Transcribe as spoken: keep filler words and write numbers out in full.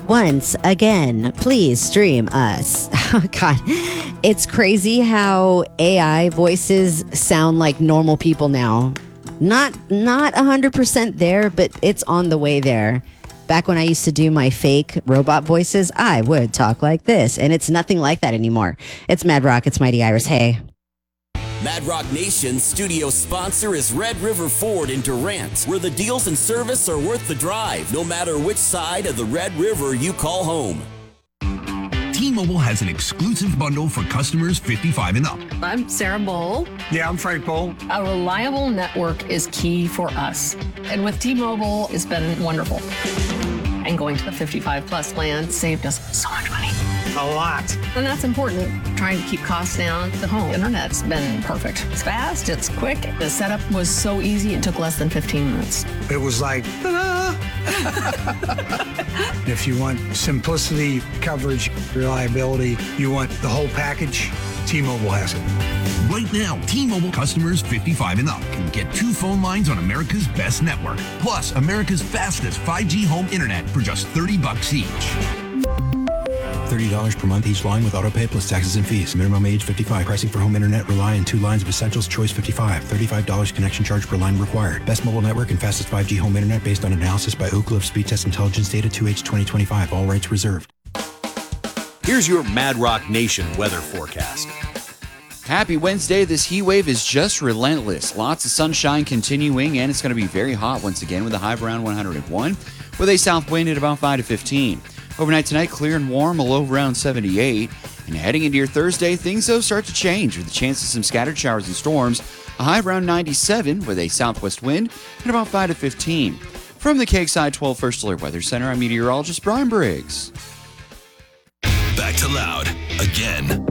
once again, please stream us. Oh, God, it's crazy how A I voices sound like normal people now. Not not one hundred percent there, but it's on the way there. Back when I used to do my fake robot voices, I would talk like this, and it's nothing like that anymore. It's Mad Rock, it's Mighty Iris. Hey. Mad Rock Nation's studio sponsor is Red River Ford in Durant, where the deals and service are worth the drive, no matter which side of the Red River you call home. T-Mobile has an exclusive bundle for customers fifty-five and up. I'm Sarah Bowl. Yeah, I'm Frank Bowl. A reliable network is key for us. And with T-Mobile, it's been wonderful. And going to the fifty-five plus plan saved us so much money. A lot. And that's important. Trying to keep costs down. The home internet's been perfect. It's fast, it's quick. The setup was so easy, it took less than fifteen minutes. It was like, ta-da! If you want simplicity, coverage, reliability, you want the whole package, T-Mobile has it. Right now, T-Mobile customers fifty-five and up can get two phone lines on America's best network, plus America's fastest five G home internet for just thirty bucks each. thirty dollars per month each line with autopay plus taxes and fees. Minimum age fifty-five. Pricing for home internet rely on two lines of Essentials Choice fifty-five. thirty-five dollars connection charge per line required. Best mobile network and fastest five G home internet based on analysis by Ookla of Speed Test Intelligence Data two H twenty twenty-five. All rights reserved. Here's your Mad Rock Nation weather forecast. Happy Wednesday. This heat wave is just relentless. Lots of sunshine continuing, and it's going to be very hot once again with a high of around one hundred one with a south wind at about five to fifteen. Overnight tonight, clear and warm, a low around seventy-eight. And heading into your Thursday, things though start to change with a chance of some scattered showers and storms. A high around ninety-seven with a southwest wind at about five to fifteen. From the K X I twelve First Alert Weather Center, I'm meteorologist Brian Briggs. Back to loud again.